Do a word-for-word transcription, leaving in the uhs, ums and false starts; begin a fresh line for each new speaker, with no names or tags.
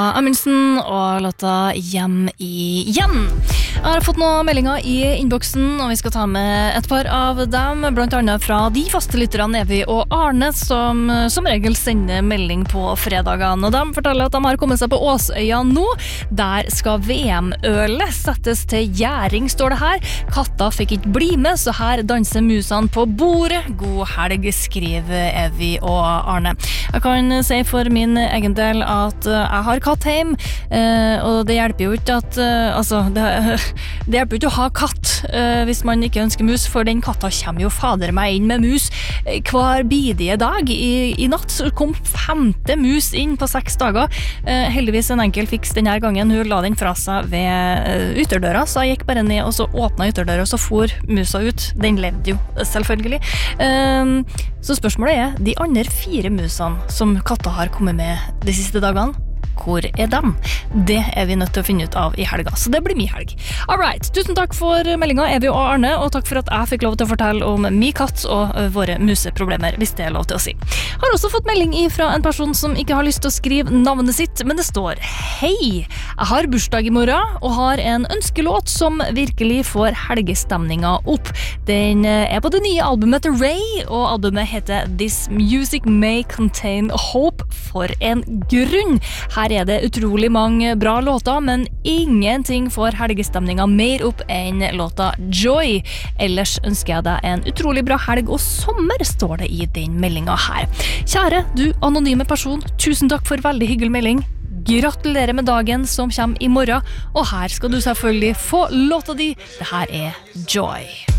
Amundsen og låta Hjem igjen. Jeg har fått noen meldinger i innboksen, og vi skal ta med et par av dem, blant annet fra de faste lytterne Evi og Arne, som som regel sender melding på fredagene. Og de forteller at de har kommet seg på Åsøya nå. Der skal V M-ølet settes til gjæring, står det her. Katta fikk ikke bli med, så her danser musene på bordet. God helg, skriver Evi og Arne. Jeg kan si for min egen del at jeg har katt hjem, og det hjelper jo ikke at, altså, det, det hjelper jo ikke å ha katt hvis man ikke ønsker mus, for den katta kommer jo fader meg inn med mus hver bidige dag. I, i natt så kom femte mus inn på seks dager. Heldigvis en enkel fiks denne gangen. Hun la den fra seg ved ytterdøra, så jeg gikk bare ned og så åpnet ytterdøra, og så for musa ut. Den levde jo, selvfølgelig. Så spørsmålet er, de andre fire musene som katta har kommet med de siste dagene, hvor er dem? Det er vi nødt til å finne ut av i helga, så det blir min helg. Alright, tusen takk for meldingen, Evi og Arne, og takk for at jeg fikk lov til å fortelle om min katt og våre museproblemer, hvis det er lov til å si. Jeg har også fått melding fra en person som ikke har lyst til å skrive navnet sitt, men det står: Hei, jeg har bursdag i morgen, og har en ønskelåt som virkelig får helgestemninga opp. Den er på det nye albumet til Ray, og albumet heter This Music May Contain Hope, for en grunn. Her er det utrolig mange bra låter, men ingenting får helgestemninga mer opp enn låta Joy. Ellers ønsker jeg deg en utrolig bra helg og sommer, står det i den meldinga her. Kjære du anonyme person, tusen takk for veldig hyggelig melding. Gratulerer med dagen som kommer i morgen, og her skal du selvfølgelig få låta di. Det her er Joy.